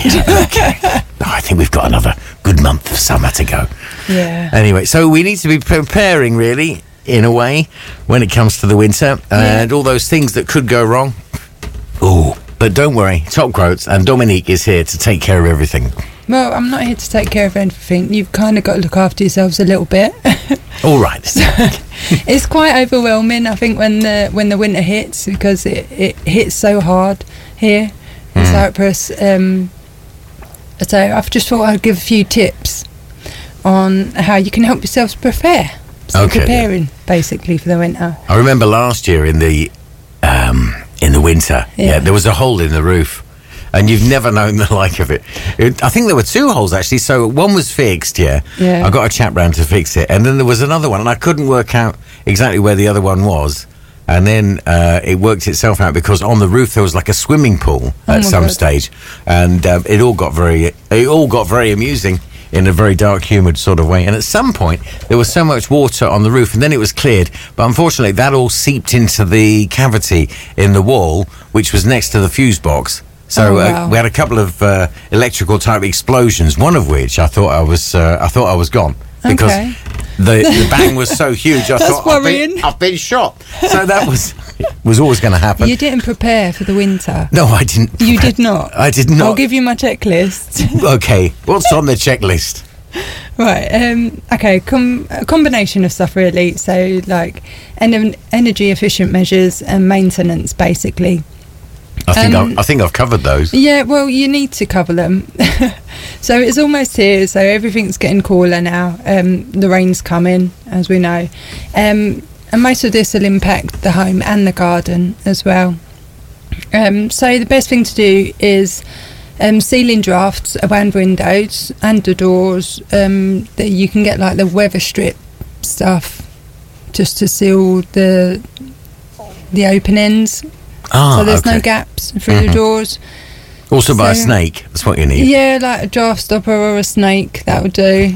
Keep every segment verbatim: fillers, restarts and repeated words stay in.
dear. Okay. No, I think we've got another good month of summer to go. Yeah. Anyway, so we need to be preparing, really, in a way, when it comes to the winter and Yeah. all those things that could go wrong. Ooh. But don't worry, Top Quotes and Dominique is here to take care of everything. Well, I'm not here to take care of everything. You've kind of got to look after yourselves a little bit. All right. It's quite overwhelming, I think, when the when the winter hits, because it, it hits so hard here in Mm. Cyprus. Um, so I've just thought I'd give a few tips on how you can help yourselves prepare. So Okay. preparing, basically, for the winter. I remember last year in the um, in the winter, yeah. Yeah. there was a hole in the roof, and you've never known the like of it. it. I think there were two holes actually. So one was fixed, yeah. Yeah. I got a chap round to fix it, and then there was another one, and I couldn't work out exactly where the other one was. And then uh, it worked itself out because on the roof there was like a swimming pool Oh at my some God. stage, and um, it all got very it all got very amusing in a very dark, humid sort of way. And at some point there was so much water on the roof, and then it was cleared. But unfortunately, that all seeped into the cavity in the wall, which was next to the fuse box. So Oh, uh, wow. we had a couple of uh, electrical type explosions. One of which I thought I was uh, I thought I was gone because. Okay. The, the bang was so huge. I That's thought I've worrying. been, I've been shot. So that was was always going to happen. You didn't prepare for the winter. No, I didn't. You did not. I did not. I'll give you my checklist. Okay, what's on the checklist? Right. Um, okay. Com- a combination of stuff, really. So, like, en- energy efficient measures and maintenance, basically. I think Um, I've, I think I've covered those. Yeah. Well, you need to cover them. So it's almost here. So everything's getting cooler now. Um, the rain's coming, as we know, um, and most of this will impact the home and the garden as well. Um, so the best thing to do is um, sealing drafts around windows and the doors. Um, that you can get like the weather strip stuff just to seal the the openings, Ah, so there's okay. no gaps through Mhm. the doors. Also by a so- snake. That's what you need. Yeah, like a draft stopper or a snake, that would do.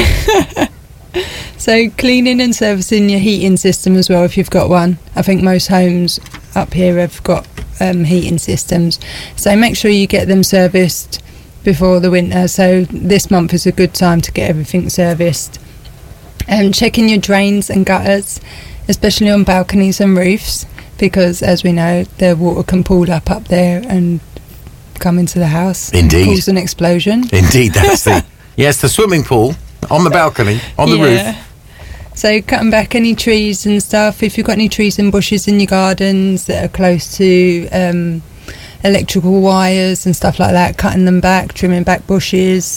So cleaning and servicing your heating system as well, if you've got one. I think most homes up here have got um, heating systems. So make sure you get them serviced before the winter. So this month is a good time to get everything serviced. Um, checking your drains and gutters, especially on balconies and roofs, because as we know, the water can pool up up there and come into the house. Indeed. Cause an explosion. Indeed, that's the yes, the swimming pool on the balcony on the Yeah. roof. So cutting back any trees and stuff. If you've got any trees and bushes in your gardens that are close to um, electrical wires and stuff like that, cutting them back, trimming back bushes.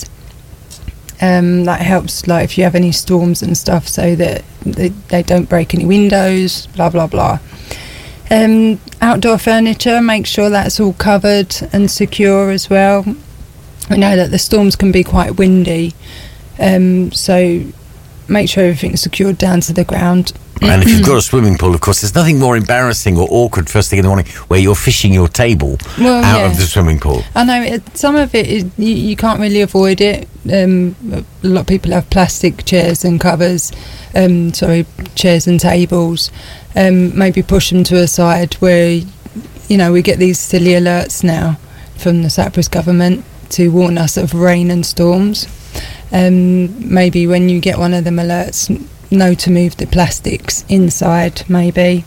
Um, that helps, like if you have any storms and stuff, so that they, they don't break any windows. Blah blah blah. Um, outdoor furniture, make sure that's all covered and secure as well. We know that the storms can be quite windy, um, so make sure everything's secured down to the ground. And if you've got a swimming pool, of course, there's nothing more embarrassing or awkward first thing in the morning where you're fishing your table Well, out yeah. of the swimming pool. I know it, some of it is, you, you can't really avoid it. Um, a lot of people have plastic chairs and covers, um, sorry, chairs and tables. Um, maybe push them to a side where, you know, we get these silly alerts now from the Cyprus government to warn us of rain and storms. Um, maybe when you get one of them alerts, know to move the plastics inside, maybe.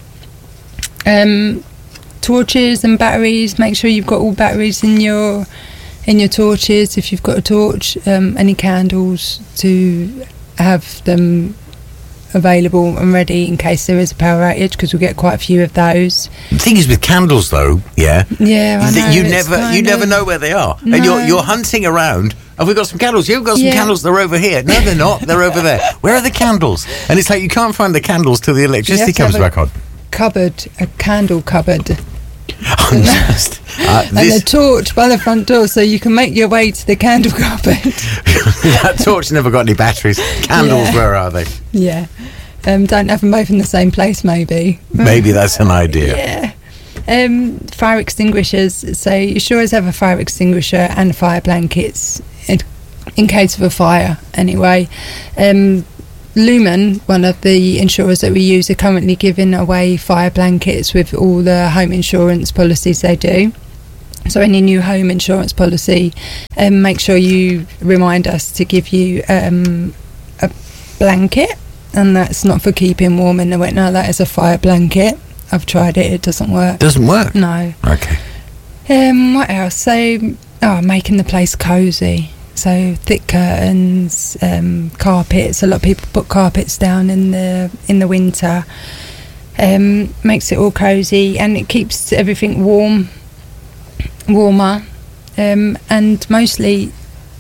Um, torches and batteries, make sure you've got all batteries in your in your torches if you've got a torch. Um, any candles, to have them available and ready in case there is a power outage, because we get quite a few of those. The thing is with candles, though, yeah, Yeah, I th- know, you it's never you kind never of- know where they are, No. and you're you're hunting around. Have we got some candles? You've got some Yeah. candles. They're over here. No, they're not. They're over there. Where are the candles? And it's like you can't find the candles till the electricity You have to comes have a- back on. Cupboard, a candle cupboard, I'm just, uh, and a this, torch by the front door, so you can make your way to the candle cupboard. that torch never got any batteries. Candles, Yeah. where are they? Yeah. Um, don't have them both in the same place, maybe. Maybe that's an idea. Yeah. Um, fire extinguishers. So you should always have a fire extinguisher and fire blankets in, in case of a fire, anyway. Um, Lumen, one of the insurers that we use, are currently giving away fire blankets with all the home insurance policies they do. So any new home insurance policy, um, make sure you remind us to give you um, a blanket, and that's not for keeping warm in the winter. That is a fire blanket. I've tried it; it doesn't work. Doesn't work? No. Okay. Um, what else? So, oh, making the place cosy. So thick curtains, um, carpets. A lot of people put carpets down in the in the winter. Um, makes it all cosy, and it keeps everything warm. warmer um, and mostly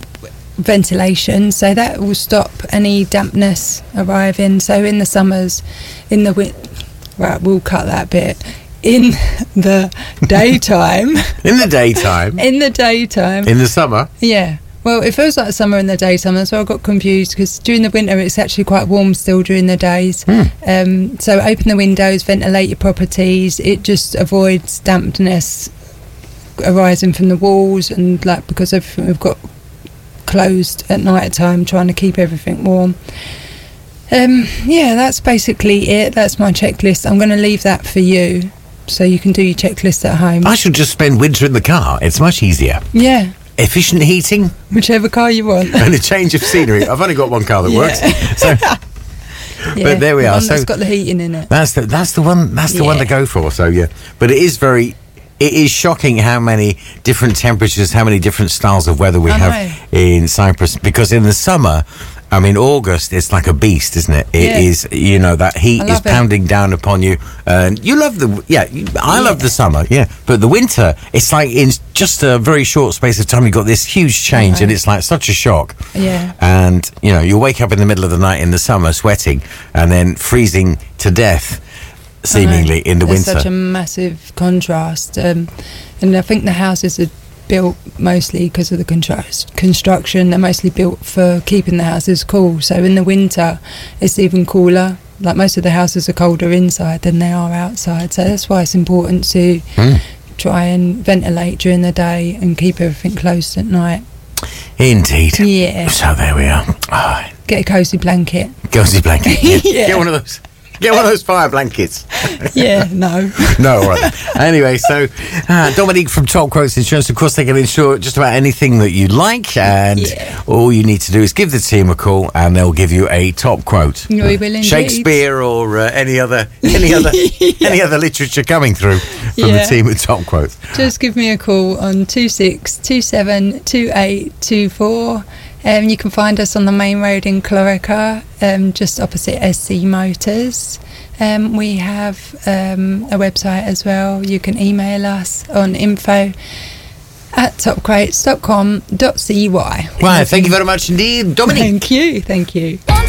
ventilation, so that will stop any dampness arriving. So in the summers, in the win- right we'll cut that bit in the daytime In the daytime? in the daytime In the summer? yeah, well, it feels like summer in the daytime. That's why I got confused, because during the winter it's actually quite warm still during the days. Hmm. Um, so open the windows, ventilate your properties. It just avoids dampness arising from the walls, and like because everything we've got closed at night time, trying to keep everything warm. Um, yeah, that's basically it. That's my checklist. I'm going to leave that for you, so you can do your checklist at home. I should just spend winter in the car. It's much easier. Yeah, Efficient heating whichever car you want. and a change of scenery. I've only got one car that Yeah. works. So, Yeah, but there we the are. one So that's got the heating in it. that's the that's the one that's the one Yeah. to go for. So yeah, but it is very. It is shocking how many different temperatures, how many different styles of weather we I have know. in Cyprus. Because in the summer, I mean, August, it's like a beast, isn't it? It Yeah. is, you know, that heat I is love it. pounding down upon you. And you love the, yeah, you- I love Yeah. the summer, yeah. But the winter, it's like in just a very short space of time, you've got this huge change, know. and it's like such a shock. Yeah. And, you know, you wake up in the middle of the night in the summer sweating and then freezing to death, seemingly, in the There's winter. such a massive contrast, um, and I think the houses are built mostly because of the constru- construction. They're mostly built for keeping the houses cool. So in the winter, it's even cooler. Like most of the houses are colder inside than they are outside. So that's why it's important to Mm. try and ventilate during the day and keep everything closed at night. Indeed. Yeah. So there we are. Ah, Get a cosy blanket. cozy blanket. Yeah. Yeah. Get one of those. Get one of those fire blankets. Yeah, no. No, all right. Anyway, so uh, Dominique from Top Quotes Insurance, of course, they can insure just about anything that you like, and Yeah. all you need to do is give the team a call, and they'll give you a top quote. We will indeed. Shakespeare or uh, any other any other any other literature coming through from Yeah. the team at Top Quotes. Just give me a call on two six two seven two eight two four. Um, you can find us on the main road in Clorica, um, just opposite S C Motors. Um, we have um, a website as well. You can email us on info at top quotes dot com dot c y. Right, thank you very much indeed, Dominique. Thank you, thank you.